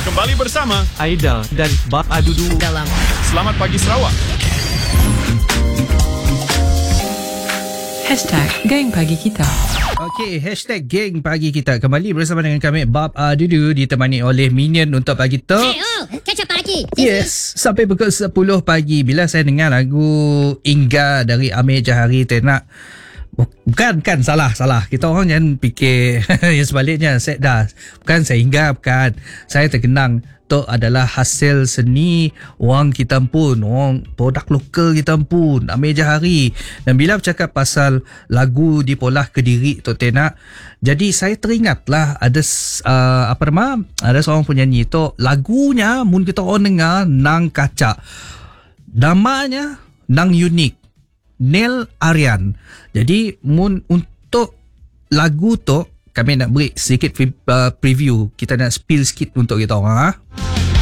Kembali bersama Aida dan Bab Adudu dalam Selamat Pagi Sarawak. #Geng Pagi Kita. Okey, #geng pagi kita kembali bersama dengan kami Bab Dudu ditemani oleh Minion untuk pagi tu. catch up pagi. Yes, sampai pukul 10 pagi bila saya dengar lagu Ingga dari Amir Jahari Tenak. Bukan salah. Kita orang jangan fikir yang sebaliknya. Bukan sehingga bukan. Saya terkenang tu adalah hasil seni orang kita pun, orang produk lokal kita pun, Amir Jahari. Dan bila bercakap pasal lagu di Polah Kediri tu Tenak, jadi saya teringatlah ada ada seorang penyanyi tu, lagunya mun kita orang dengar nang kacak. Namanya nang unik. Nel Aryan. Jadi untuk lagu tu kami nak beri sedikit preview. Kita nak spill sikit untuk kita orang.